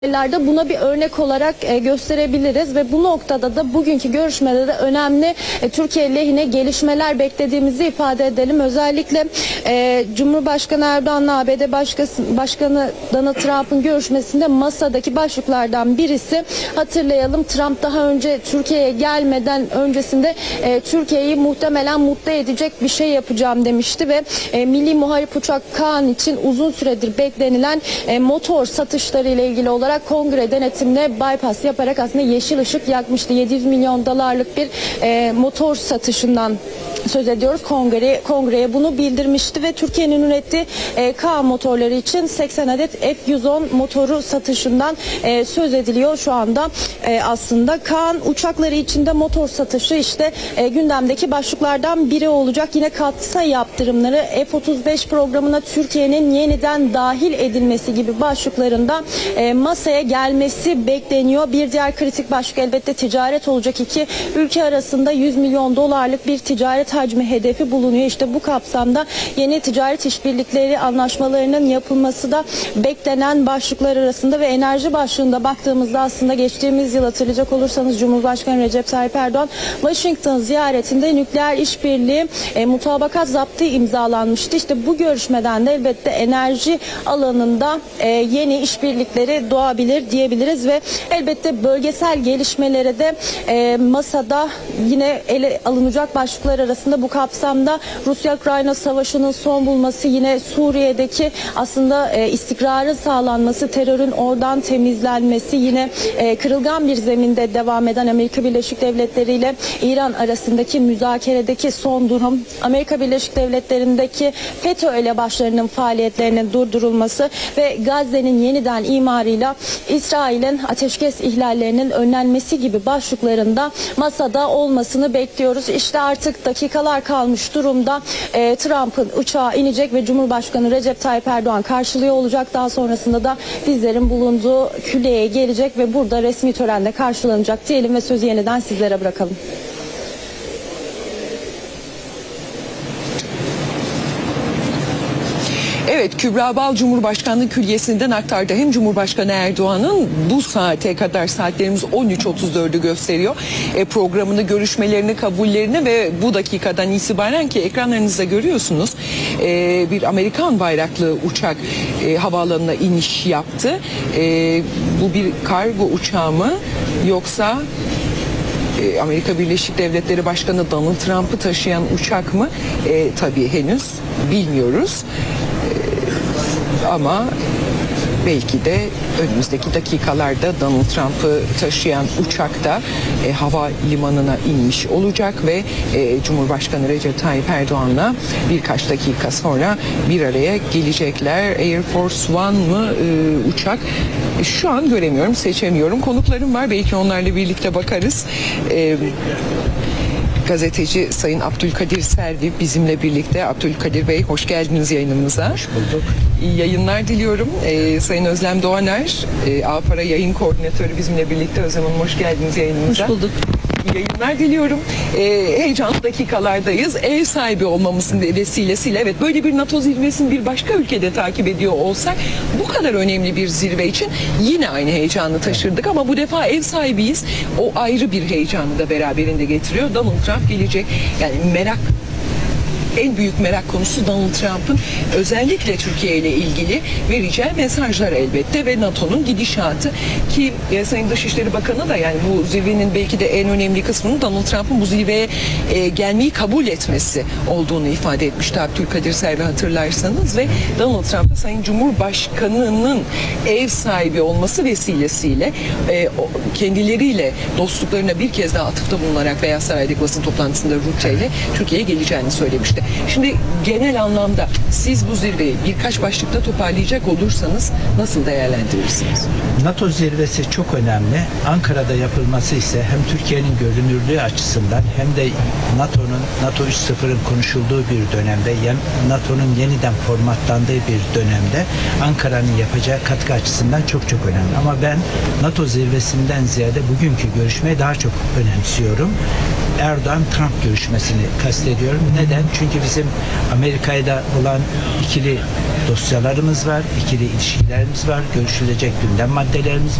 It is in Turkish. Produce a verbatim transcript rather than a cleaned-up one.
Buna bir örnek olarak e, gösterebiliriz ve bu noktada da bugünkü görüşmede de önemli e, Türkiye lehine gelişmeler beklediğimizi ifade edelim. Özellikle e, Cumhurbaşkanı Erdoğan'la A B D Başkası, Başkanı Donald Trump'ın görüşmesinde masadaki başlıklardan birisi, hatırlayalım, Trump daha önce Türkiye'ye gelmeden öncesinde e, Türkiye'yi muhtemelen mutlu edecek bir şey yapacağım demişti ve e, Milli Muharip Uçak Kaan için uzun süredir beklenilen e, motor satışları ile ilgili olarak kongre denetimine bypass yaparak aslında yeşil ışık yakmıştı. yedi yüz milyon dolarlık bir e, motor satışından söz ediyoruz. Kongre, kongreye bunu bildirmişti ve Türkiye'nin ürettiği e, K motorları için seksen adet F yüz on motoru satışından e, söz ediliyor şu anda. E, aslında Kaan uçakları içinde motor satışı işte e, gündemdeki başlıklardan biri olacak. Yine katsayı yaptırımları, F otuz beş programına Türkiye'nin yeniden dahil edilmesi gibi başlıklarında e, masaya gelmesi bekleniyor. Bir diğer kritik başlık elbette ticaret olacak. İki ülke arasında yüz milyon dolarlık bir ticaret hacmi hedefi bulunuyor. İşte bu kapsamda yeni ticaret işbirlikleri anlaşmalarının yapılması da beklenen başlıklar arasında ve enerji başlığında baktığımızda aslında geçtiğimiz yıl hatırlayacak olursanız Cumhurbaşkanı Recep Tayyip Erdoğan Washington ziyaretinde nükleer işbirliği e, mutabakat zaptı imzalanmıştı. İşte bu görüşmeden de elbette enerji alanında e, yeni işbirlikleri doğabilir diyebiliriz ve elbette bölgesel gelişmelere de e, masada yine ele alınacak başlıklar arasında bu kapsamda Rusya-Ukrayna savaşının son bulması, yine Suriye'deki aslında e, istikrarın sağlanması, terörün oradan temizlenmesi, yine e, kırılgan bir zeminde devam eden Amerika Birleşik Devletleri ile İran arasındaki müzakeredeki son durum, Amerika Birleşik Devletleri'ndeki FETÖ elebaşlarının faaliyetlerinin durdurulması ve Gazze'nin yeniden imarıyla İsrail'in ateşkes ihlallerinin önlenmesi gibi başlıklarında masada olmasını bekliyoruz. İşte artık dakikalar kalmış durumda. E, Trump'ın uçağı inecek ve Cumhurbaşkanı Recep Tayyip Erdoğan karşılıyor olacak. Daha sonrasında da bizlerin bulunduğu külliyeye gelecek ve burada resmi törenle karşılanacak diyelim ve sözü yeniden sizlere bırakalım. Evet, Kübra Bal Cumhurbaşkanlığı Külliyesi'nden aktardı. Hem Cumhurbaşkanı Erdoğan'ın bu saate kadar, saatlerimiz on üç otuz dördü gösteriyor, e, programını, görüşmelerini, kabullerini ve bu dakikadan itibaren ki ekranlarınızda görüyorsunuz, e, bir Amerikan bayraklı uçak e, havaalanına iniş yaptı. E, bu bir kargo uçağı mı yoksa Amerika Birleşik Devletleri Başkanı Donald Trump'ı taşıyan uçak mı? E, tabii henüz bilmiyoruz. E, ama belki de önümüzdeki dakikalarda Donald Trump'ı taşıyan uçak da e, hava limanına inmiş olacak ve e, Cumhurbaşkanı Recep Tayyip Erdoğan'la birkaç dakika sonra bir araya gelecekler. Air Force One mı e, uçak? E, şu an göremiyorum, seçemiyorum. Konuklarım var, belki onlarla birlikte bakarız. E, Gazeteci Sayın Abdülkadir Selvi bizimle birlikte. Abdülkadir Bey, hoş geldiniz yayınımıza. Hoş bulduk. İyi yayınlar diliyorum. Ee, Sayın Özlem Doğaner, e, A-Para yayın koordinatörü bizimle birlikte. Özlem Hanım, hoş geldiniz yayınımıza. Hoş bulduk. İyi yayınlar diliyorum. Ee, heyecanlı dakikalardayız. Ev sahibi olmamızın vesilesiyle, evet, böyle bir NATO zirvesini bir başka ülkede takip ediyor olsak bu kadar önemli bir zirve için yine aynı heyecanı taşırdık ama bu defa ev sahibiyiz. O ayrı bir heyecanı da beraberinde getiriyor. Donald Trump gelecek. Yani merak, en büyük merak konusu Donald Trump'ın özellikle Türkiye ile ilgili vereceği mesajlar elbette ve NATO'nun gidişatı ki e, Sayın Dışişleri Bakanı da, yani bu zirvenin belki de en önemli kısmının Donald Trump'ın bu zirveye e, gelmeyi kabul etmesi olduğunu ifade etmişti Abdülkadir Selvi, hatırlarsanız, ve Donald Trump'ta Sayın Cumhurbaşkanı'nın ev sahibi olması vesilesiyle e, o, kendileriyle dostluklarına bir kez daha atıfta bulunarak Beyaz Saray'daki basın toplantısında Rutte ile Türkiye'ye geleceğini söylemişti. Şimdi genel anlamda siz bu zirveyi birkaç başlıkta toparlayacak olursanız nasıl değerlendirirsiniz? NATO zirvesi çok önemli. Ankara'da yapılması ise hem Türkiye'nin görünürlüğü açısından hem de NATO'nun NATO üç nokta sıfırın konuşulduğu bir dönemde, hem NATO'nun yeniden formatlandığı bir dönemde Ankara'nın yapacağı katkı açısından çok çok önemli. Ama ben NATO zirvesinden ziyade bugünkü görüşmeyi daha çok önemsiyorum. Erdoğan-Trump görüşmesini kastediyorum. Neden? Çünkü Çünkü bizim Amerika'yla olan ikili dosyalarımız var, ikili ilişkilerimiz var, görüşülecek gündem maddelerimiz